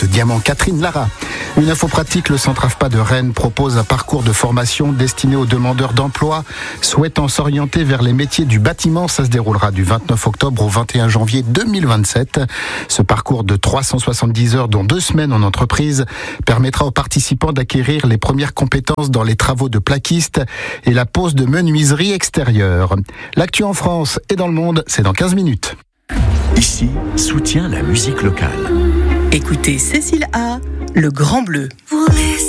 de Diamant. Catherine Lara. Une info pratique, le Centre AFPA de Rennes propose un parcours de formation destiné aux demandeurs d'emploi souhaitant s'orienter vers les métiers du bâtiment. Ça se déroulera du 29 octobre au 21 janvier 2027. Ce parcours de 370 heures, dont 2 semaines en entreprise, permettra aux participants d'acquérir les premières compétences dans les travaux de plaquistes et la pose de menuiserie extérieure. L'actu en France et dans le monde, c'est dans 15 minutes. Ici, soutient la musique locale. Écoutez Cécile A, Le Grand Bleu.